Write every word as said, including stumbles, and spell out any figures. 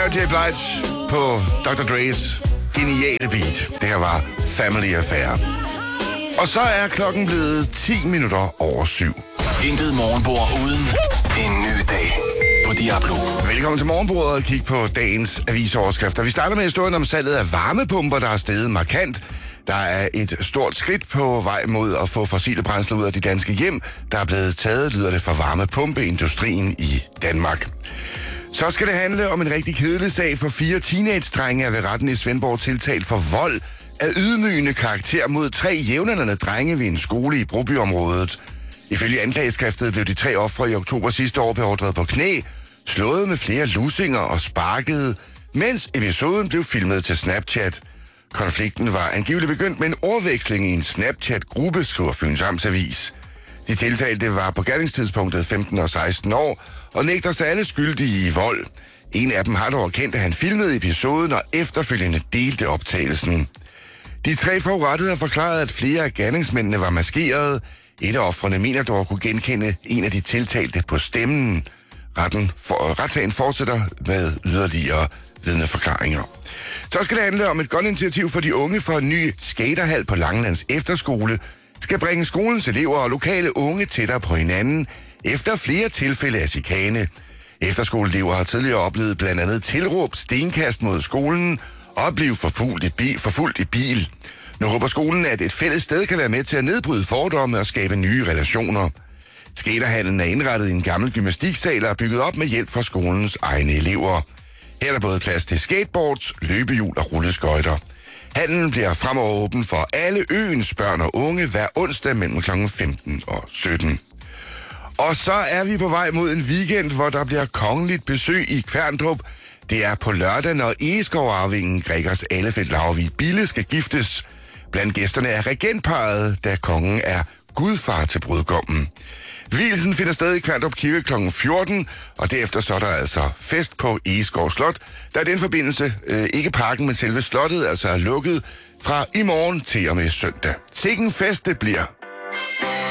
Mary J. Blige på doktor Dre's geniale beat. Det her var Family Affair. Og så er klokken blevet ti minutter over syv. Intet morgenbord uden en ny dag på Diablo. Velkommen til morgenbordet og kig på dagens avisoverskrifter. Vi starter med historien om salget af varmepumper, der er steget markant. Der er et stort skridt på vej mod at få fossile brændsler ud af de danske hjem, der er blevet taget, lyder det fra varmepumpeindustrien i Danmark. Så skal det handle om en rigtig kedelig sag, for fire teenage-drenge er ved retten i Svendborg tiltalt for vold af ydmygende karakter mod tre jævnaldrende drenge ved en skole i Brobyområdet. Ifølge anklageskriftet blev de tre ofre i oktober sidste år beordret på knæ, slået med flere lussinger og sparket, mens episoden blev filmet til Snapchat. Konflikten var angiveligt begyndt med en ordveksling i en Snapchat-gruppe, skriver Fyns Amts Avis. De tiltalte var på gerningstidspunktet femten og seksten år, og nægter sig alle skyldige i vold. En af dem har dog erkendt, at han filmede episoden og efterfølgende delte optagelsen. De tre forurettede har forklaret, at flere af gerningsmændene var maskerede. Et af ofrene mener dog at kunne genkende en af de tiltalte på stemmen. Retten for, retssagen fortsætter med yderligere vidneforklaringer. Så skal det handle om et godt initiativ for de unge for en ny skaterhal på Langelands Efterskole. Skal bringe skolens elever og lokale unge tættere på hinanden efter flere tilfælde af chikane. Efterskoleelever har tidligere oplevet blandt andet tilråb, stenkast mod skolen og blive forfulgt i bil, forfulgt i bil. Nu håber skolen, at et fælles sted kan være med til at nedbryde fordomme og skabe nye relationer. Skaterhallen er indrettet i en gammel gymnastiksal og er bygget op med hjælp fra skolens egne elever. Her er der både plads til skateboards, løbehjul og rulleskøjter. Hallen bliver fremover åben for alle øens børn og unge hver onsdag mellem klokken femten og sytten. Og så er vi på vej mod en weekend, hvor der bliver kongeligt besøg i Kværndrup. Det er på lørdag, når Egeskov-arvingen Gregers Ahlefeldt Laurvig Bille skal giftes. Blandt gæsterne er regentparret, da kongen er gudfar til brudgommen. Vielsen finder sted i Kværndrup Kirke klokken fjorten, og derefter så er der altså fest på Egeskov Slot. Der er den forbindelse øh, ikke parken, men selve slottet altså er lukket fra i morgen til og med søndag. Sikken fest det bliver.